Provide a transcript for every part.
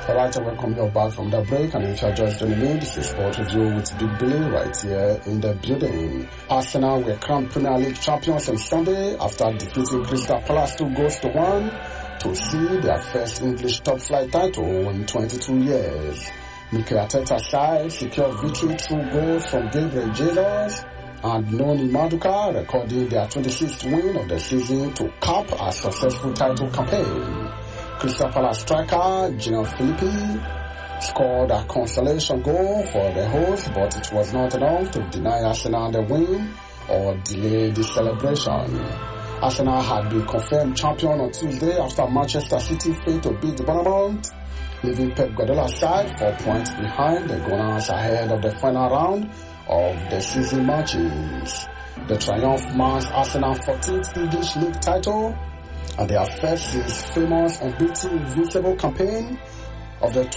Alright, I welcome you back from the break, and if you're just joining me, this is Sport Review with Big Billy right here in the building. Arsenal were crowned Premier League champions on Sunday after defeating Crystal Palace 2-1 to see their first English top flight title in 22 years. Mikel Arteta's side secured victory through goals from Gabriel Jesus and Noni Maduka, recording their 26th win of the season to cap a successful title campaign. Crystal Palace striker Gino Filippi scored a consolation goal for the hosts, but it was not enough to deny Arsenal the win or delay the celebration. Arsenal had been confirmed champion on Tuesday after Manchester City failed to beat Bournemouth, leaving Pep Guardiola's side 4 points behind the Gunners ahead of the final round of the season matches. The triumph marks Arsenal's 14th English League title and their first is famous unbeaten invincible campaign of the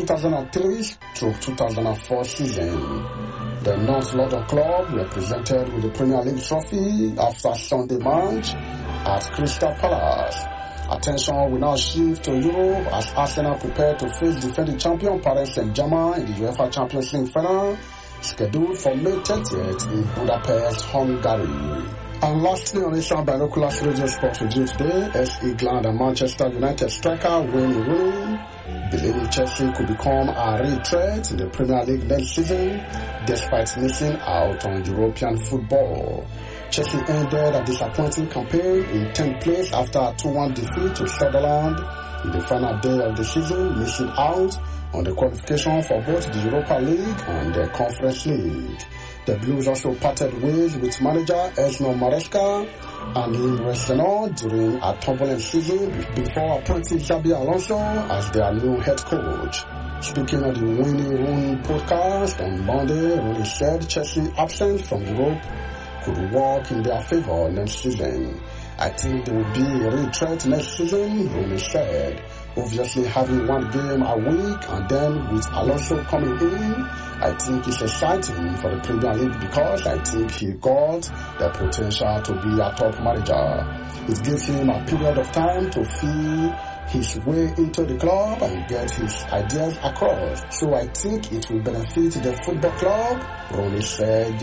2003-2004 season. The North London club were presented with the Premier League trophy after Sunday match at Crystal Palace. Attention will now shift to Europe as Arsenal prepare to face defending champion Paris Saint-Germain in the UEFA Champions League final, scheduled for May 30th in Budapest, Hungary. And lastly, on Asian Binoculars Radio Sport Review today, AS England and Manchester United striker Wayne Rooney believe Chelsea could become a real threat in the Premier League next season despite missing out on European football. Chelsea ended a disappointing campaign in 10th place after a 2-1 defeat to Sunderland in the final day of the season, missing out on the qualification for both the Europa League and the Conference League. The Blues also parted ways with manager Esno Maresca and Limbre Senor during a turbulent season before appointing Xabi Alonso as their new head coach. Speaking on the Winnie Rooney podcast on Monday, Rooney said Chelsea's absence from Europe could work in their favor next season. I think they will be a real threat next season, Rooney said. Obviously, having one game a week and then with Alonso coming in, I think it's exciting for the Premier League because I think he got the potential to be a top manager. It gives him a period of time to feel his way into the club and get his ideas across. So I think it will benefit the football club, Rooney said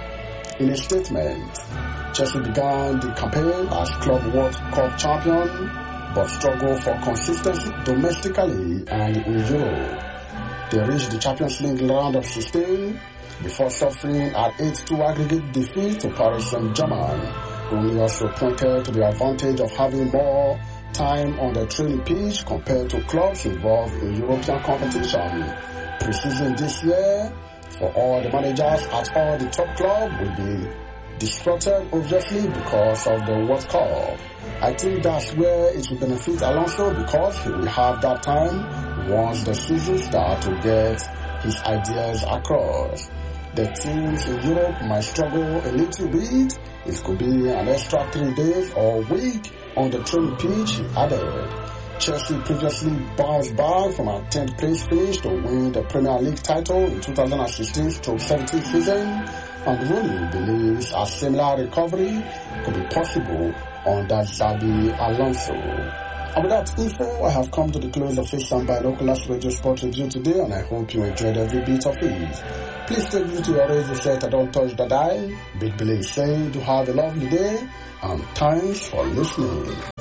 in a statement. Chelsea began the campaign as Club World Cup champion, but struggled for consistency domestically and in Europe. They reached the Champions League round of 16 before suffering an 8-2 aggregate defeat to Paris Saint-Germain. Rooney also pointed to the advantage of having more time on the training pitch compared to clubs involved in European competition. Pre-season this year for all the managers at all the top clubs will be disrupted obviously because of the World Cup. I think that's where it will benefit Alonso because he will have that time once the season starts to get his ideas across. The teams in Europe might struggle a little bit. It could be an extra 3 days or week on the training pitch, he added. Chelsea previously bounced back from a 10th place finish to win the Premier League title in 2016-17 season, and Rooney believes a similar recovery could be possible under Xabi Alonso. And with that info, I have come to the close of Asian Binoculars Radio Sport Review today, and I hope you enjoyed every bit of it. Please take me to your radio set and don't touch the dial. Big Billy is saying to have a lovely day, and thanks for listening.